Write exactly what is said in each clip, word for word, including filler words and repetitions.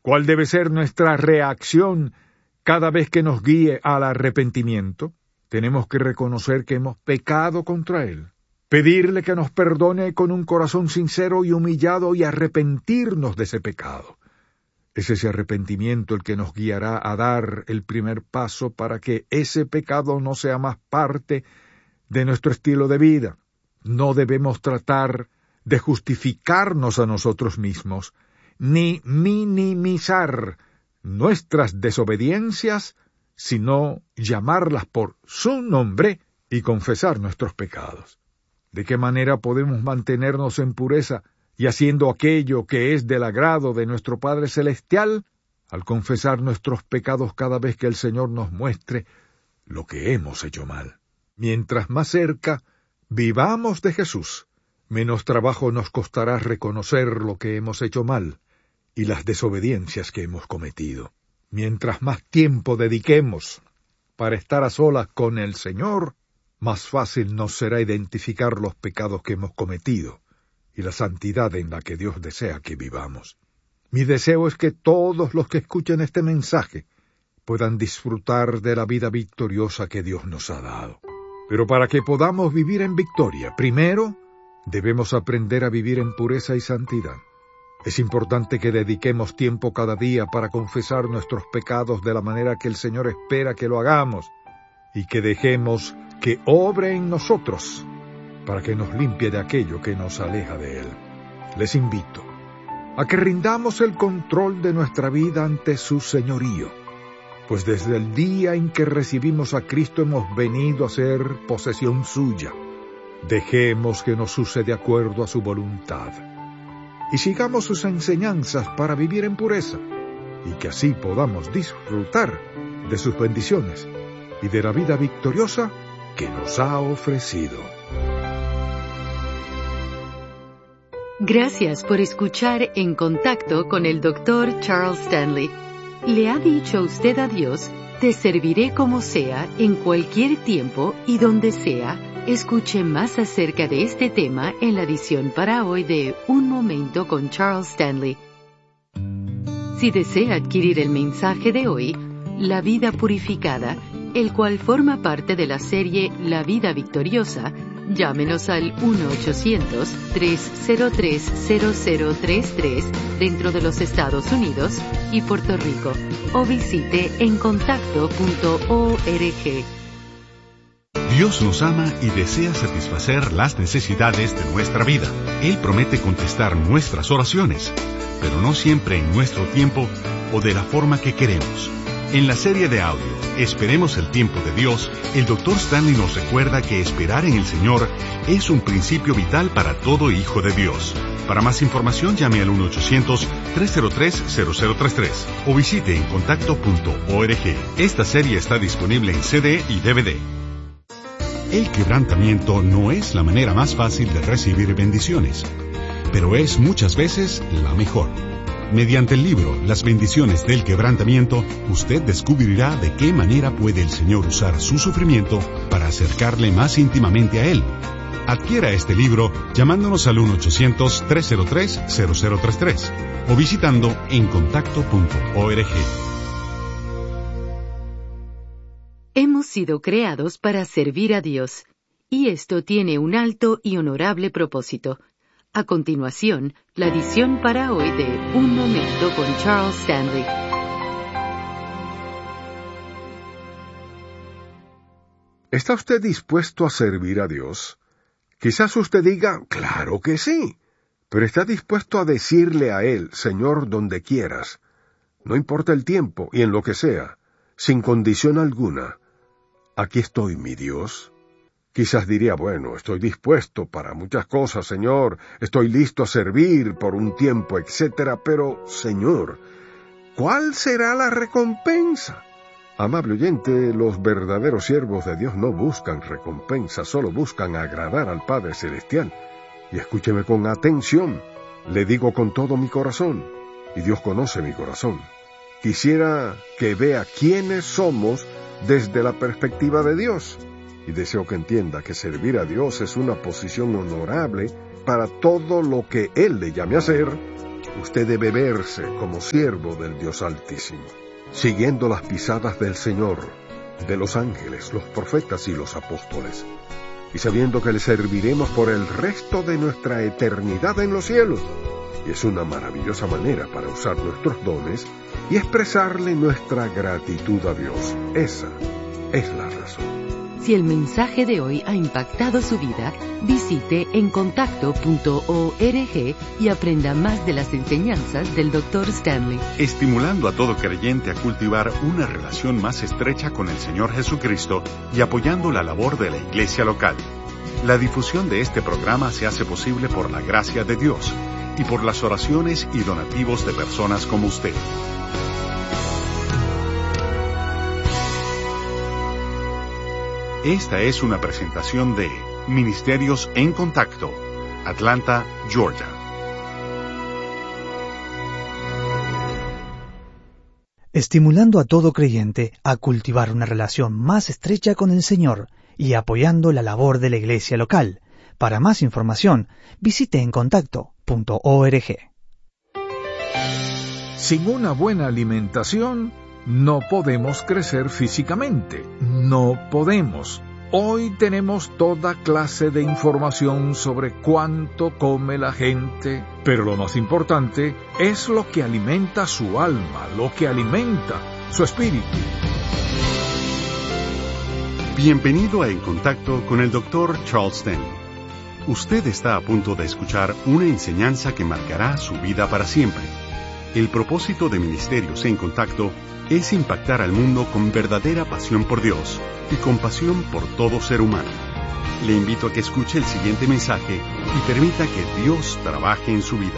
¿Cuál debe ser nuestra reacción cada vez que nos guíe al arrepentimiento? Tenemos que reconocer que hemos pecado contra Él, pedirle que nos perdone con un corazón sincero y humillado y arrepentirnos de ese pecado. Es ese arrepentimiento el que nos guiará a dar el primer paso para que ese pecado no sea más parte de nuestro estilo de vida. No debemos tratar de justificarnos a nosotros mismos, ni minimizar nuestras desobediencias, sino llamarlas por su nombre y confesar nuestros pecados. ¿De qué manera podemos mantenernos en pureza y haciendo aquello que es del agrado de nuestro Padre Celestial? Al confesar nuestros pecados cada vez que el Señor nos muestre lo que hemos hecho mal. Mientras más cerca vivamos de Jesús, menos trabajo nos costará reconocer lo que hemos hecho mal y las desobediencias que hemos cometido. Mientras más tiempo dediquemos para estar a solas con el Señor, más fácil nos será identificar los pecados que hemos cometido y la santidad en la que Dios desea que vivamos. Mi deseo es que todos los que escuchen este mensaje puedan disfrutar de la vida victoriosa que Dios nos ha dado. Pero para que podamos vivir en victoria, primero debemos aprender a vivir en pureza y santidad. Es importante que dediquemos tiempo cada día para confesar nuestros pecados de la manera que el Señor espera que lo hagamos y que dejemos que obre en nosotros para que nos limpie de aquello que nos aleja de Él. Les invito a que rindamos el control de nuestra vida ante su señorío, pues desde el día en que recibimos a Cristo hemos venido a ser posesión suya. Dejemos que nos use de acuerdo a su voluntad y sigamos sus enseñanzas para vivir en pureza, y que así podamos disfrutar de sus bendiciones y de la vida victoriosa que nos ha ofrecido. Gracias por escuchar En Contacto con el doctor Charles Stanley. ¿Le ha dicho usted a Dios, te serviré como sea, en cualquier tiempo y donde sea? Escuche más acerca de este tema en la edición para hoy de Un Momento con Charles Stanley. Si desea adquirir el mensaje de hoy, La Vida Purificada, el cual forma parte de la serie La Vida Victoriosa, llámenos al uno ochocientos, tres cero tres, cero cero tres tres dentro de los Estados Unidos y Puerto Rico, o visite en contacto punto org. Dios nos ama y desea satisfacer las necesidades de nuestra vida. Él promete contestar nuestras oraciones, pero no siempre en nuestro tiempo o de la forma que queremos. En la serie de audio, Esperemos el tiempo de Dios, el doctor Stanley nos recuerda que esperar en el Señor es un principio vital para todo hijo de Dios. Para más información, llame al uno ochocientos, tres cero tres, cero cero tres tres o visite en contacto punto org. Esta serie está disponible en C D y D V D. El quebrantamiento no es la manera más fácil de recibir bendiciones, pero es muchas veces la mejor. Mediante el libro Las bendiciones del quebrantamiento, usted descubrirá de qué manera puede el Señor usar su sufrimiento para acercarle más íntimamente a Él. Adquiera este libro llamándonos al uno ochocientos, tres cero tres, cero cero tres tres o visitando en contacto punto org. Hemos sido creados para servir a Dios, y esto tiene un alto y honorable propósito. A continuación, la edición para hoy de Un Momento con Charles Stanley. ¿Está usted dispuesto a servir a Dios? Quizás usted diga, claro que sí, pero está dispuesto a decirle a Él, Señor, donde quieras, no importa el tiempo y en lo que sea, sin condición alguna. Aquí estoy, mi Dios. Quizás diría, bueno, estoy dispuesto para muchas cosas, Señor, estoy listo a servir por un tiempo, etcétera, pero, Señor, ¿cuál será la recompensa? Amable oyente, los verdaderos siervos de Dios no buscan recompensa, solo buscan agradar al Padre Celestial. Y escúcheme con atención, le digo con todo mi corazón, y Dios conoce mi corazón. Quisiera que vea quiénes somos desde la perspectiva de Dios. Y deseo que entienda que servir a Dios es una posición honorable para todo lo que Él le llame a hacer, usted debe verse como siervo del Dios Altísimo, siguiendo las pisadas del Señor, de los ángeles, los profetas y los apóstoles, y sabiendo que le serviremos por el resto de nuestra eternidad en los cielos. Y es una maravillosa manera para usar nuestros dones y expresarle nuestra gratitud a Dios. Esa es la razón. Si el mensaje de hoy ha impactado su vida, visite encontacto punto org y aprenda más de las enseñanzas del doctor Stanley. Estimulando a todo creyente a cultivar una relación más estrecha con el Señor Jesucristo y apoyando la labor de la iglesia local. La difusión de este programa se hace posible por la gracia de Dios y por las oraciones y donativos de personas como usted. Esta es una presentación de Ministerios en Contacto, Atlanta, Georgia. Estimulando a todo creyente a cultivar una relación más estrecha con el Señor y apoyando la labor de la iglesia local. Para más información, visite encontacto punto org. Sin una buena alimentación, no podemos crecer físicamente. No podemos. Hoy tenemos toda clase de información sobre cuánto come la gente, pero lo más importante es lo que alimenta su alma, lo que alimenta su espíritu. Bienvenido a En Contacto con el doctor Charles Stanley. Usted está a punto de escuchar una enseñanza que marcará su vida para siempre. El propósito de Ministerios en Contacto es impactar al mundo con verdadera pasión por Dios y compasión por todo ser humano. Le invito a que escuche el siguiente mensaje y permita que Dios trabaje en su vida.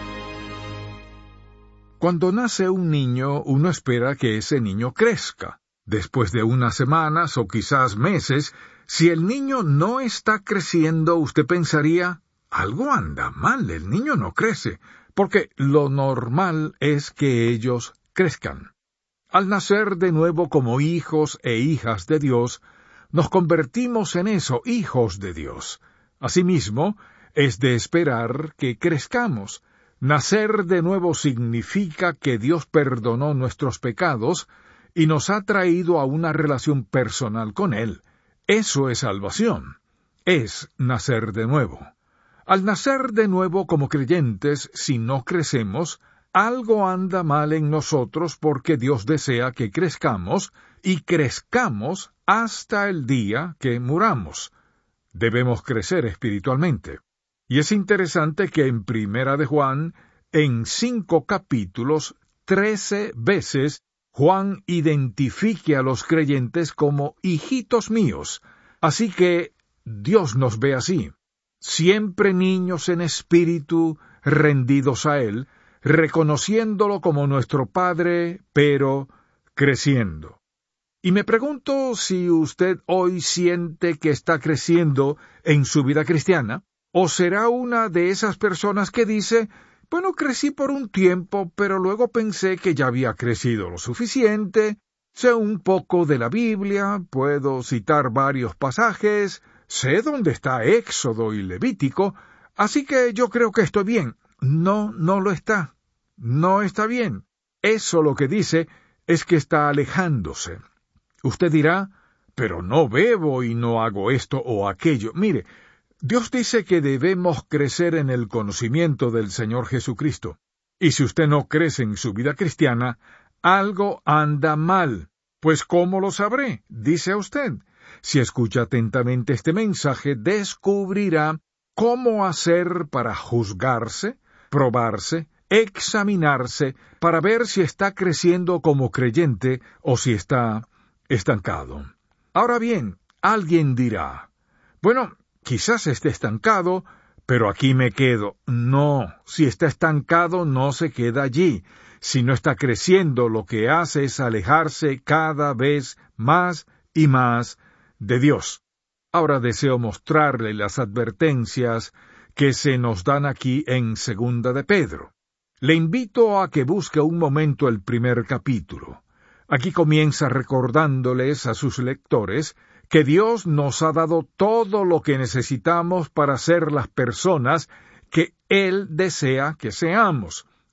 Cuando nace un niño, uno espera que ese niño crezca. Después de unas semanas o quizás meses, si el niño no está creciendo, usted pensaría, algo anda mal, el niño no crece, porque lo normal es que ellos crezcan. Al nacer de nuevo como hijos e hijas de Dios, nos convertimos en eso, hijos de Dios. Asimismo, es de esperar que crezcamos. Nacer de nuevo significa que Dios perdonó nuestros pecados y nos ha traído a una relación personal con Él. Eso es salvación. Es nacer de nuevo. Al nacer de nuevo como creyentes, si no crecemos, algo anda mal en nosotros porque Dios desea que crezcamos y crezcamos hasta el día que muramos. Debemos crecer espiritualmente. Y es interesante que en Primera de Juan, en cinco capítulos, trece veces, Juan identifique a los creyentes como hijitos míos. Así que Dios nos ve así, siempre niños en espíritu, rendidos a Él, reconociéndolo como nuestro Padre, pero creciendo. Y me pregunto si usted hoy siente que está creciendo en su vida cristiana, o será una de esas personas que dice, bueno, crecí por un tiempo, pero luego pensé que ya había crecido lo suficiente, sé un poco de la Biblia, puedo citar varios pasajes, sé dónde está Éxodo y Levítico, así que yo creo que estoy bien. No, no lo está. No está bien. Eso lo que dice es que está alejándose. Usted dirá, pero no bebo y no hago esto o aquello. Mire, Dios dice que debemos crecer en el conocimiento del Señor Jesucristo. Y si usted no crece en su vida cristiana, algo anda mal. Pues ¿cómo lo sabré? Dice usted. Si escucha atentamente este mensaje, descubrirá cómo hacer para juzgarse, probarse, examinarse, para ver si está creciendo como creyente o si está estancado. Ahora bien, alguien dirá, bueno, quizás esté estancado, pero aquí me quedo. No, si está estancado no se queda allí. Si no está creciendo, lo que hace es alejarse cada vez más y más de Dios. Ahora deseo mostrarle las advertencias que se nos dan aquí en Segunda de Pedro. Le invito a que busque un momento el primer capítulo. Aquí comienza recordándoles a sus lectores que Dios nos ha dado todo lo que necesitamos para ser las personas que Él desea que seamos.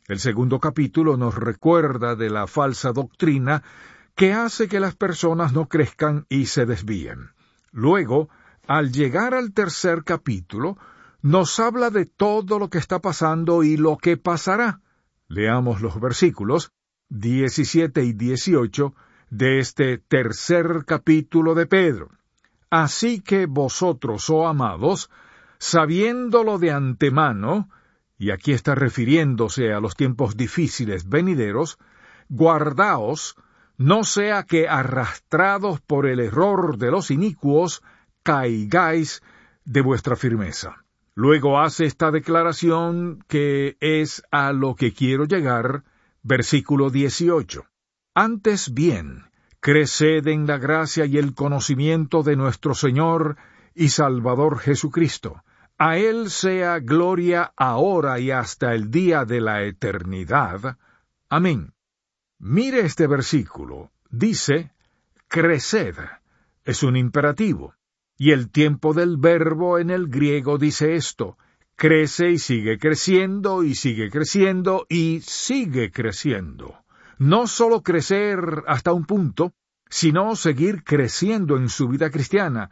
El segundo capítulo nos recuerda de la falsa doctrina que hace que las personas no crezcan y se desvíen. Luego, al llegar al tercer capítulo, nos habla de todo lo que está pasando y lo que pasará. Leamos los versículos diecisiete y dieciocho de este tercer capítulo de Pedro. Así que vosotros, oh amados, sabiéndolo de antemano, y aquí está refiriéndose a los tiempos difíciles venideros, guardaos, no sea que arrastrados por el error de los inicuos, caigáis de vuestra firmeza. Luego hace esta declaración que es a lo que quiero llegar, versículo dieciocho. Antes bien, creced en la gracia y el conocimiento de nuestro Señor y Salvador Jesucristo. A Él sea gloria ahora y hasta el día de la eternidad. Amén. Mire este versículo. Dice, creced. Es un imperativo. Y el tiempo del verbo en el griego dice esto. Crece y sigue creciendo y sigue creciendo y sigue creciendo. No solo crecer hasta un punto, sino seguir creciendo en su vida cristiana.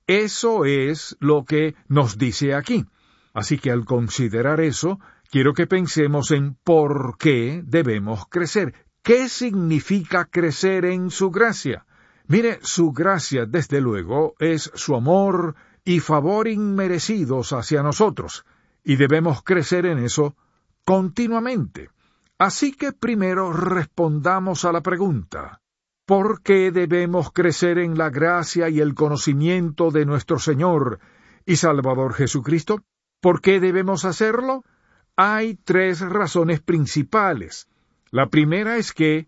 Eso es lo que nos dice aquí. Así que al considerar eso, quiero que pensemos en por qué debemos crecer. ¿Qué significa crecer en su gracia? Mire, su gracia, desde luego, es su amor y favor inmerecidos hacia nosotros, y debemos crecer en eso continuamente. Así que primero respondamos a la pregunta, ¿por qué debemos crecer en la gracia y el conocimiento de nuestro Señor y Salvador Jesucristo? ¿Por qué debemos hacerlo? Hay tres razones principales. La primera es que,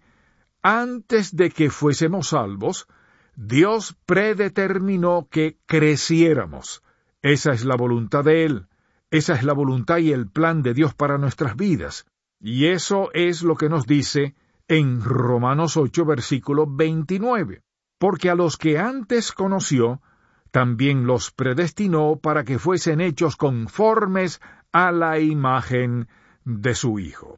antes de que fuésemos salvos, Dios predeterminó que creciéramos. Esa es la voluntad de Él. Esa es la voluntad y el plan de Dios para nuestras vidas. Y eso es lo que nos dice en Romanos ocho, versículo veintinueve. Porque a los que antes conoció, también los predestinó para que fuesen hechos conformes a la imagen de su Hijo.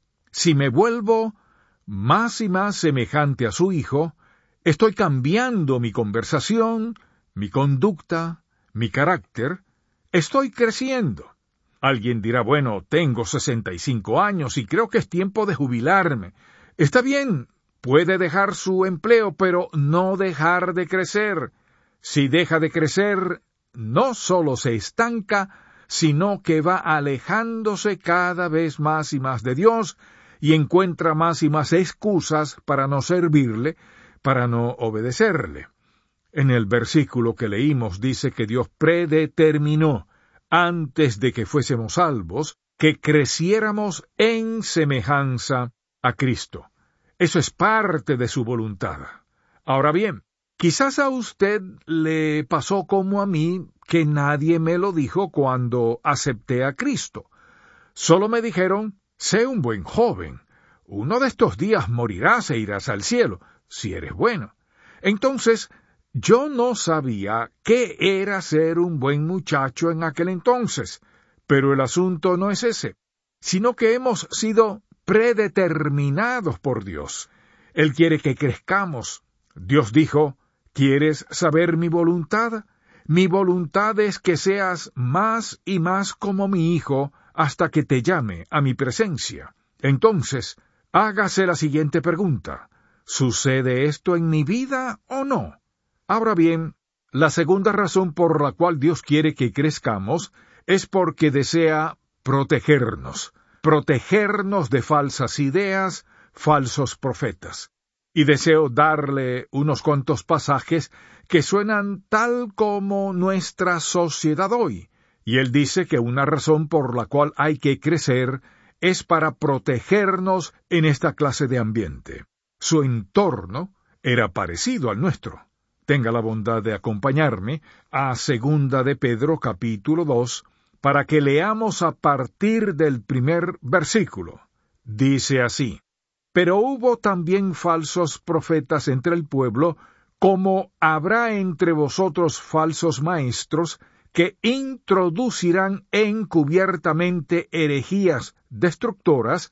Si me vuelvo más y más semejante a su Hijo, estoy cambiando mi conversación, mi conducta, mi carácter, estoy creciendo. Alguien dirá, bueno, tengo sesenta y cinco años y creo que es tiempo de jubilarme. Está bien, puede dejar su empleo, pero no dejar de crecer. Si deja de crecer, no solo se estanca, sino que va alejándose cada vez más y más de Dios y encuentra más y más excusas para no servirle, para no obedecerle. En el versículo que leímos dice que Dios predeterminó, antes de que fuésemos salvos, que creciéramos en semejanza a Cristo. Eso es parte de su voluntad. Ahora bien, quizás a usted le pasó como a mí, que nadie me lo dijo cuando acepté a Cristo. Solo me dijeron, sé un buen joven. Uno de estos días morirás e irás al cielo, si eres bueno. Entonces, yo no sabía qué era ser un buen muchacho en aquel entonces, pero el asunto no es ese, sino que hemos sido predeterminados por Dios. Él quiere que crezcamos. Dios dijo, ¿quieres saber mi voluntad? Mi voluntad es que seas más y más como mi Hijo hasta que te llame a mi presencia. Entonces, hágase la siguiente pregunta. ¿Sucede esto en mi vida o no? Ahora bien, la segunda razón por la cual Dios quiere que crezcamos es porque desea protegernos, protegernos de falsas ideas, falsos profetas. Y deseo darle unos cuantos pasajes que suenan tal como nuestra sociedad hoy. Y él dice que una razón por la cual hay que crecer es para protegernos en esta clase de ambiente. Su entorno era parecido al nuestro. Tenga la bondad de acompañarme a Segunda de Pedro capítulo dos para que leamos a partir del primer versículo. Dice así: Pero hubo también falsos profetas entre el pueblo, como habrá entre vosotros falsos maestros, que introducirán encubiertamente herejías destructoras,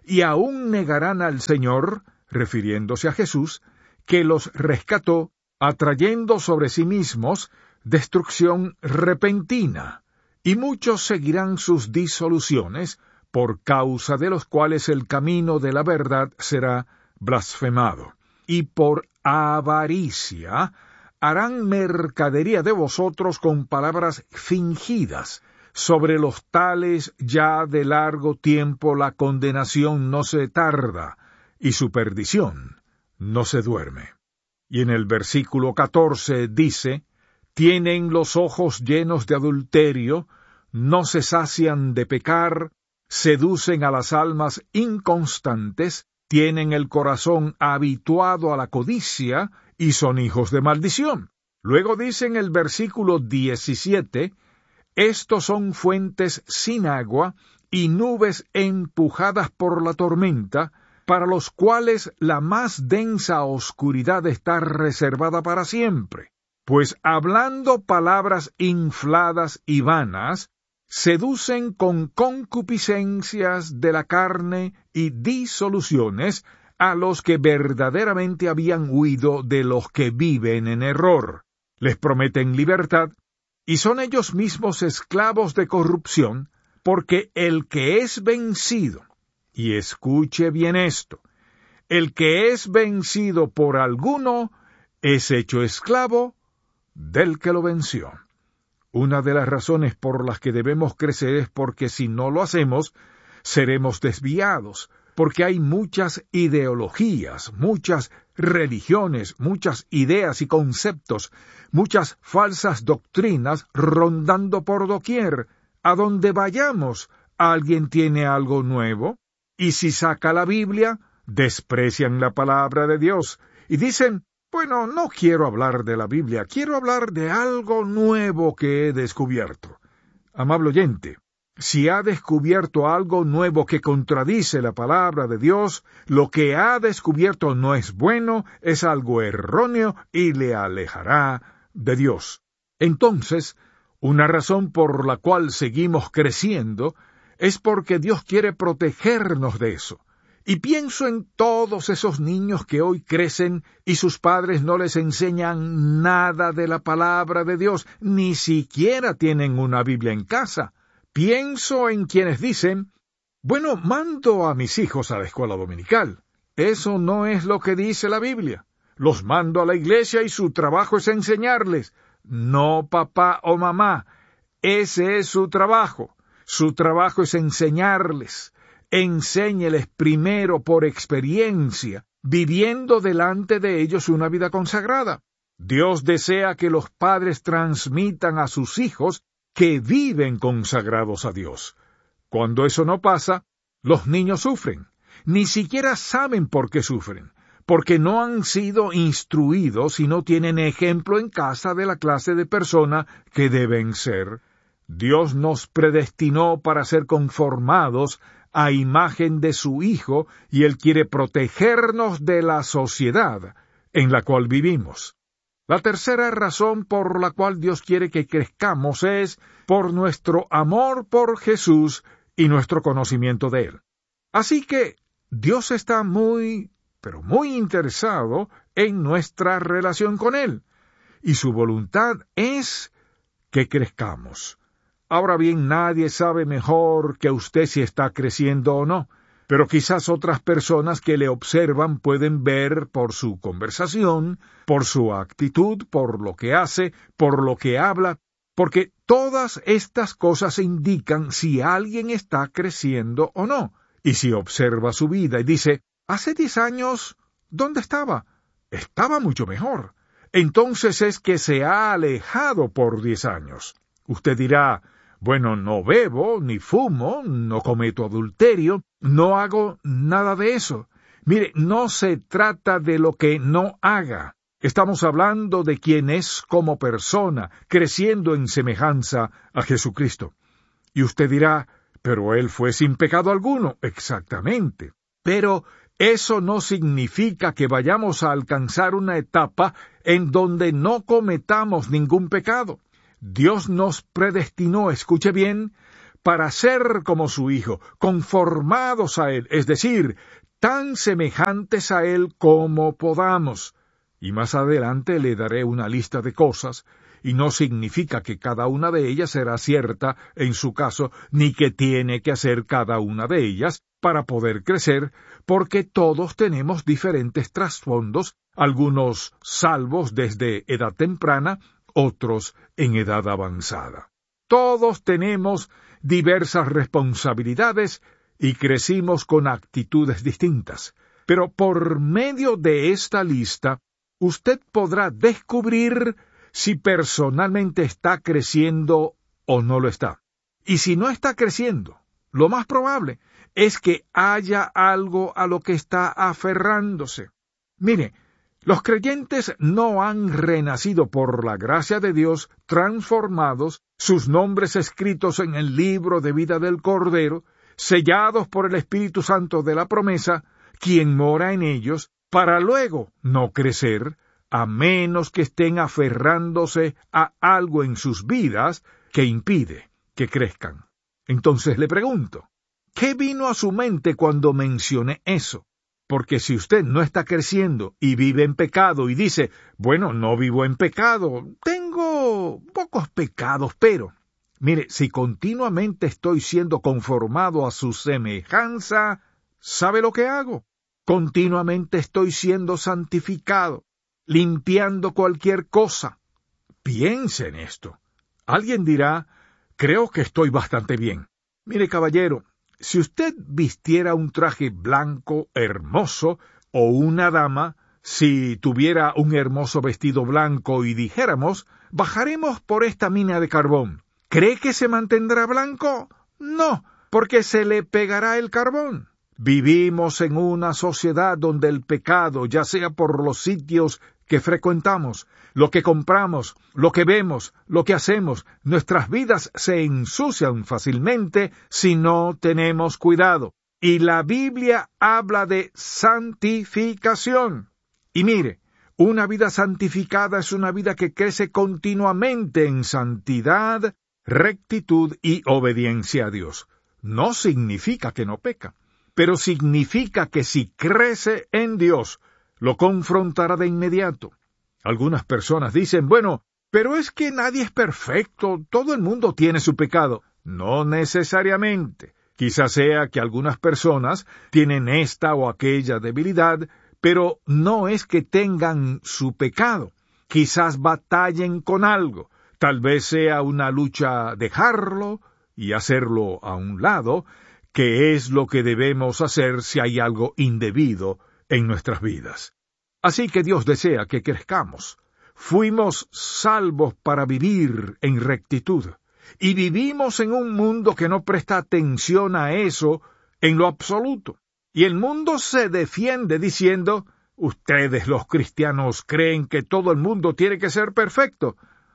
y aún negarán al Señor, refiriéndose a Jesús, que los rescató, atrayendo sobre sí mismos destrucción repentina, y muchos seguirán sus disoluciones, por causa de los cuales el camino de la verdad será blasfemado, y por avaricia harán mercadería de vosotros con palabras fingidas. Sobre los tales ya de largo tiempo la condenación no se tarda, y su perdición no se duerme. Y en el versículo catorce dice, tienen los ojos llenos de adulterio, no se sacian de pecar, seducen a las almas inconstantes, tienen el corazón habituado a la codicia, y son hijos de maldición. Luego dice en el versículo diecisiete, estos son fuentes sin agua y nubes empujadas por la tormenta, para los cuales la más densa oscuridad está reservada para siempre. Pues hablando palabras infladas y vanas, seducen con concupiscencias de la carne y disoluciones a los que verdaderamente habían huido de los que viven en error. Les prometen libertad, y son ellos mismos esclavos de corrupción, porque el que es vencido, y escuche bien esto, el que es vencido por alguno es hecho esclavo del que lo venció. Una de las razones por las que debemos crecer es porque si no lo hacemos, seremos desviados, porque hay muchas ideologías, muchas religiones, muchas ideas y conceptos, muchas falsas doctrinas rondando por doquier. A donde vayamos, alguien tiene algo nuevo, y si saca la Biblia, desprecian la palabra de Dios, y dicen, bueno, no quiero hablar de la Biblia, quiero hablar de algo nuevo que he descubierto. Amable oyente, si ha descubierto algo nuevo que contradice la palabra de Dios, lo que ha descubierto no es bueno, es algo erróneo y le alejará de Dios. Entonces, una razón por la cual seguimos creciendo es porque Dios quiere protegernos de eso. Y pienso en todos esos niños que hoy crecen y sus padres no les enseñan nada de la palabra de Dios, ni siquiera tienen una Biblia en casa. Pienso en quienes dicen, bueno, mando a mis hijos a la escuela dominical. Eso no es lo que dice la Biblia. Los mando a la iglesia y su trabajo es enseñarles. No, papá o mamá, ese es su trabajo. Su trabajo es enseñarles. Enséñeles primero por experiencia, viviendo delante de ellos una vida consagrada. Dios desea que los padres transmitan a sus hijos que viven consagrados a Dios. Cuando eso no pasa, los niños sufren. Ni siquiera saben por qué sufren, porque no han sido instruidos y no tienen ejemplo en casa de la clase de persona que deben ser. Dios nos predestinó para ser conformados a imagen de su Hijo, y Él quiere protegernos de la sociedad en la cual vivimos. La tercera razón por la cual Dios quiere que crezcamos es por nuestro amor por Jesús y nuestro conocimiento de Él. Así que Dios está muy, pero muy interesado en nuestra relación con Él, y su voluntad es que crezcamos. Ahora bien, nadie sabe mejor que usted si está creciendo o no, pero quizás otras personas que le observan pueden ver por su conversación, por su actitud, por lo que hace, por lo que habla, porque todas estas cosas indican si alguien está creciendo o no. Y si observa su vida y dice, hace diez años, ¿dónde estaba? Estaba mucho mejor. Entonces es que se ha alejado por diez años. Usted dirá, bueno, no bebo, ni fumo, no cometo adulterio, no hago nada de eso. Mire, no se trata de lo que no haga. Estamos hablando de quien es como persona, creciendo en semejanza a Jesucristo. Y usted dirá, pero él fue sin pecado alguno. Exactamente. Pero eso no significa que vayamos a alcanzar una etapa en donde no cometamos ningún pecado. Dios nos predestinó, escuche bien, para ser como su Hijo, conformados a Él, es decir, tan semejantes a Él como podamos. Y más adelante le daré una lista de cosas, y no significa que cada una de ellas será cierta en su caso, ni que tiene que hacer cada una de ellas para poder crecer, porque todos tenemos diferentes trasfondos, algunos salvos desde edad temprana, otros en edad avanzada. Todos tenemos diversas responsabilidades y crecimos con actitudes distintas, pero por medio de esta lista, usted podrá descubrir si personalmente está creciendo o no lo está. Y si no está creciendo, lo más probable es que haya algo a lo que está aferrándose. Mire, los creyentes no han renacido por la gracia de Dios, transformados, sus nombres escritos en el libro de vida del Cordero, sellados por el Espíritu Santo de la promesa, quien mora en ellos, para luego no crecer, a menos que estén aferrándose a algo en sus vidas que impide que crezcan. Entonces le pregunto, ¿qué vino a su mente cuando mencioné eso? Porque si usted no está creciendo y vive en pecado y dice, bueno, no vivo en pecado, tengo pocos pecados, pero... Mire, si continuamente estoy siendo conformado a su semejanza, ¿sabe lo que hago? Continuamente estoy siendo santificado, limpiando cualquier cosa. Piense en esto. Alguien dirá, creo que estoy bastante bien. Mire, caballero, si usted vistiera un traje blanco hermoso, o una dama, si tuviera un hermoso vestido blanco y dijéramos, bajaremos por esta mina de carbón, ¿cree que se mantendrá blanco? No, porque se le pegará el carbón. Vivimos en una sociedad donde el pecado, ya sea por los sitios que frecuentamos, lo que compramos, lo que vemos, lo que hacemos, nuestras vidas se ensucian fácilmente si no tenemos cuidado. Y la Biblia habla de santificación. Y mire, una vida santificada es una vida que crece continuamente en santidad, rectitud y obediencia a Dios. No significa que no peca, pero significa que si crece en Dios, lo confrontará de inmediato. Algunas personas dicen, bueno, pero es que nadie es perfecto, todo el mundo tiene su pecado. No necesariamente. Quizás sea que algunas personas tienen esta o aquella debilidad, pero no es que tengan su pecado. Quizás batallen con algo. Tal vez sea una lucha dejarlo y hacerlo a un lado, que es lo que debemos hacer si hay algo indebido en nuestras vidas. Así que Dios desea que crezcamos. Fuimos salvos para vivir en rectitud, y vivimos en un mundo que no presta atención a eso en lo absoluto. Y el mundo se defiende diciendo, ustedes los cristianos creen que todo el mundo tiene que ser perfecto.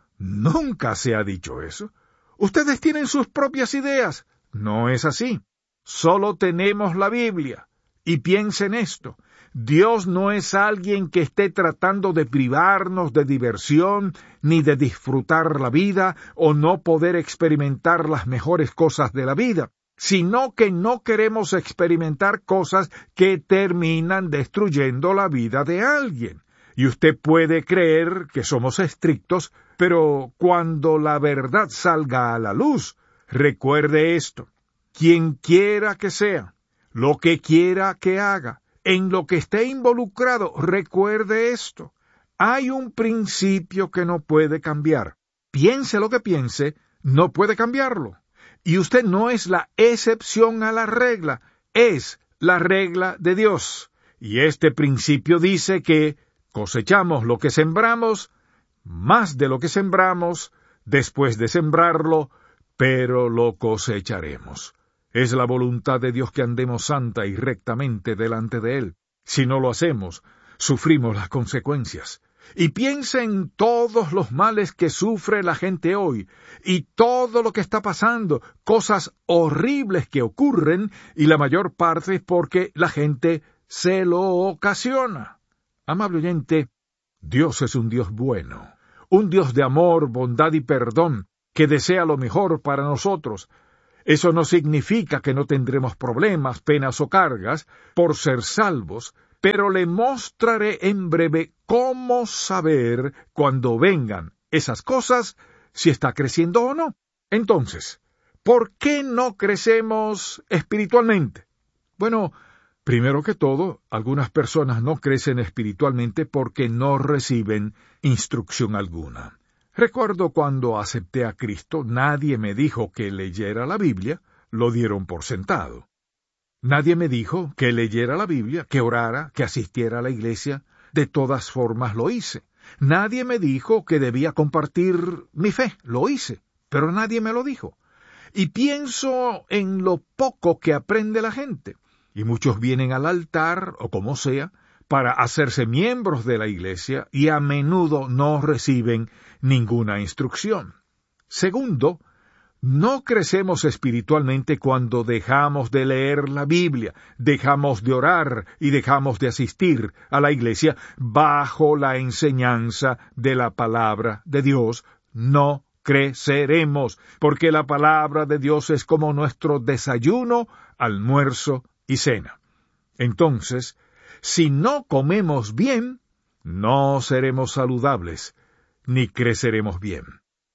Nunca se ha dicho eso. Ustedes tienen sus propias ideas. No es así. Solo tenemos la Biblia. Y piensen esto. Dios no es alguien que esté tratando de privarnos de diversión, ni de disfrutar la vida, o no poder experimentar las mejores cosas de la vida, sino que no queremos experimentar cosas que terminan destruyendo la vida de alguien. Y usted puede creer que somos estrictos, pero cuando la verdad salga a la luz, recuerde esto. Quien quiera que sea, lo que quiera que haga, en lo que esté involucrado, recuerde esto. Hay un principio que no puede cambiar. Piense lo que piense, no puede cambiarlo. Y usted no es la excepción a la regla, es la regla de Dios. Y este principio dice que cosechamos lo que sembramos, más de lo que sembramos, después de sembrarlo, pero lo cosecharemos. Es la voluntad de Dios que andemos santa y rectamente delante de Él. Si no lo hacemos, sufrimos las consecuencias. Y piensa en todos los males que sufre la gente hoy, y todo lo que está pasando, cosas horribles que ocurren, y la mayor parte es porque la gente se lo ocasiona. Amable oyente, Dios es un Dios bueno, un Dios de amor, bondad y perdón, que desea lo mejor para nosotros. Eso no significa que no tendremos problemas, penas o cargas por ser salvos, pero le mostraré en breve cómo saber cuando vengan esas cosas si está creciendo o no. Entonces, ¿por qué no crecemos espiritualmente? Bueno, primero que todo, algunas personas no crecen espiritualmente porque no reciben instrucción alguna. Recuerdo cuando acepté a Cristo, nadie me dijo que leyera la Biblia, lo dieron por sentado. Nadie me dijo que leyera la Biblia, que orara, que asistiera a la iglesia. De todas formas lo hice. Nadie me dijo que debía compartir mi fe, lo hice, pero nadie me lo dijo. Y pienso en lo poco que aprende la gente. Y muchos vienen al altar, o como sea, para hacerse miembros de la iglesia y a menudo no reciben ninguna instrucción. Segundo, no crecemos espiritualmente cuando dejamos de leer la Biblia, dejamos de orar y dejamos de asistir a la iglesia bajo la enseñanza de la palabra de Dios. No creceremos, porque la palabra de Dios es como nuestro desayuno, almuerzo y cena. Entonces, si no comemos bien, no seremos saludables, ni creceremos bien.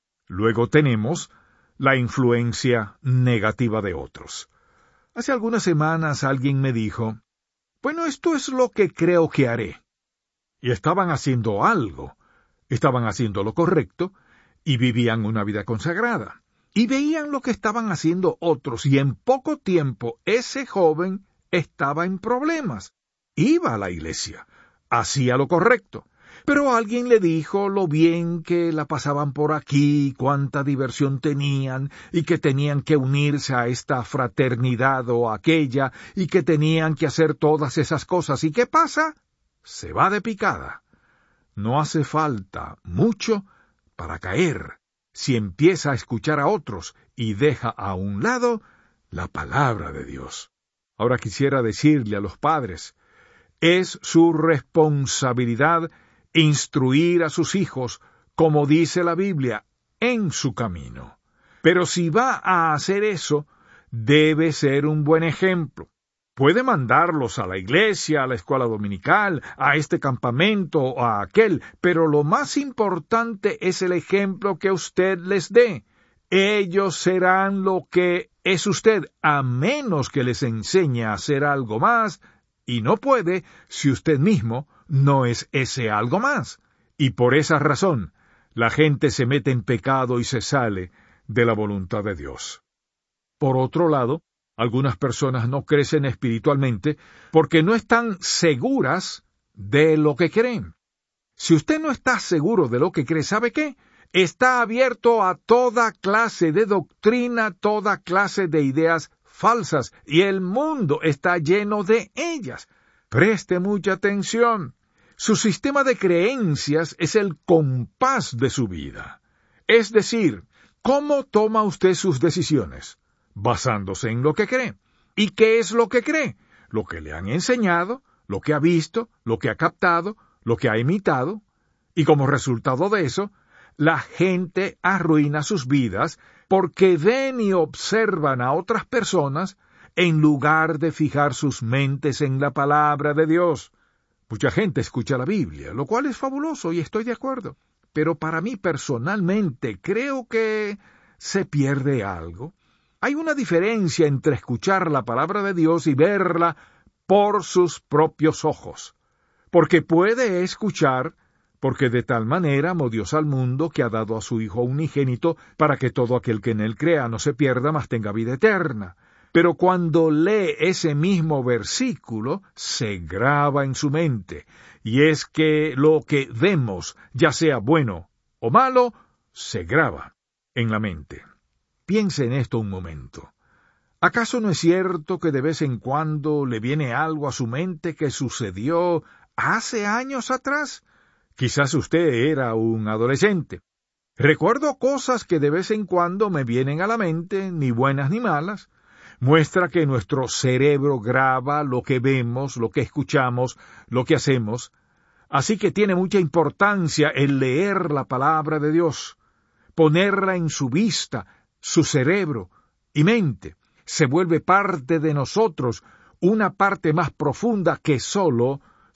Luego tenemos la influencia negativa de otros. Hace algunas semanas alguien me dijo, bueno, esto es lo que creo que haré. Y estaban haciendo algo, estaban haciendo lo correcto, y vivían una vida consagrada. Y veían lo que estaban haciendo otros, y en poco tiempo ese joven estaba en problemas. Iba a la iglesia, hacía lo correcto, pero alguien le dijo lo bien que la pasaban por aquí, cuánta diversión tenían, y que tenían que unirse a esta fraternidad o aquella, y que tenían que hacer todas esas cosas. ¿Y qué pasa? Se va de picada. No hace falta mucho para caer si empieza a escuchar a otros y deja a un lado la palabra de Dios. Ahora quisiera decirle a los padres, es su responsabilidad instruir a sus hijos, como dice la Biblia, en su camino. Pero si va a hacer eso, debe ser un buen ejemplo. Puede mandarlos a la iglesia, a la escuela dominical, a este campamento o a aquel, pero lo más importante es el ejemplo que usted les dé. Ellos serán lo que es usted, a menos que les enseñe a hacer algo más, y no puede si usted mismo no es ese algo más. Y por esa razón, la gente se mete en pecado y se sale de la voluntad de Dios. Por otro lado, algunas personas no crecen espiritualmente porque no están seguras de lo que creen. Si usted no está seguro de lo que cree, ¿sabe qué? Está abierto a toda clase de doctrina, toda clase de ideas falsas, y el mundo está lleno de ellas. Preste mucha atención. Su sistema de creencias es el compás de su vida. Es decir, ¿cómo toma usted sus decisiones? Basándose en lo que cree. ¿Y qué es lo que cree? Lo que le han enseñado, lo que ha visto, lo que ha captado, lo que ha imitado. Y como resultado de eso, la gente arruina sus vidas porque ven y observan a otras personas en lugar de fijar sus mentes en la palabra de Dios. Mucha gente escucha la Biblia, lo cual es fabuloso y estoy de acuerdo. Pero para mí personalmente creo que se pierde algo. Hay una diferencia entre escuchar la palabra de Dios y verla por sus propios ojos. Porque puede escuchar, porque de tal manera amó Dios al mundo que ha dado a su Hijo unigénito para que todo aquel que en él crea no se pierda, mas tenga vida eterna. Pero cuando lee ese mismo versículo, se graba en su mente, y es que lo que vemos, ya sea bueno o malo, se graba en la mente. Piense en esto un momento. ¿Acaso no es cierto que de vez en cuando le viene algo a su mente que sucedió hace años atrás? Quizás usted era un adolescente. Recuerdo cosas que de vez en cuando me vienen a la mente, ni buenas ni malas. Muestra que nuestro cerebro graba lo que vemos, lo que escuchamos, lo que hacemos. Así que tiene mucha importancia el leer la palabra de Dios, ponerla en su vista, su cerebro, y mente. Se vuelve parte de nosotros, una parte más profunda que sólo